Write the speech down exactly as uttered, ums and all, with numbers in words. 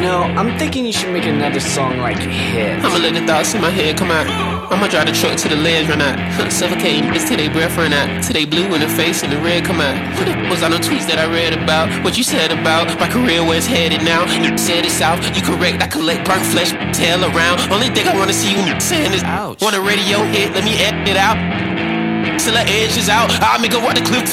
know, I'm thinking you should make another song like Hit. I'ma let the thoughts in my head come out. I'ma drive the truck to the ledge, run out. Suffocating, it's till they breath run out. Till they blue in the face and the red come out. Was on the tweets that I read about what you said about my career, where it's headed now. You said it's out, you correct, I collect burnt flesh, tail around. Only thing I wanna see you saying is ouch. Want a radio hit, let me edit it out. Till the edge is out, I'll make her walk the cliff to